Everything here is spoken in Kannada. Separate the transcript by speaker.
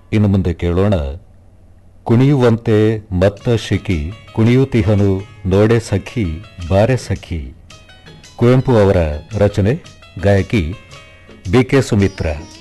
Speaker 1: ಇನ್ನು ಮುಂದೆ ಕೇಳೋಣ ಕುಣಿಯುವಂತೆ ಮತ್ತ ಶಿಖಿ ಕುಣಿಯುತಿಹನು ನೋಡೆ ಸಖಿ ಬಾರೆ ಸಖಿ. ಕುವೆಂಪು ಅವರ ರಚನೆ, ಗಾಯಕಿ ಬಿ ಕೆ ಸುಮಿತ್ರಾ.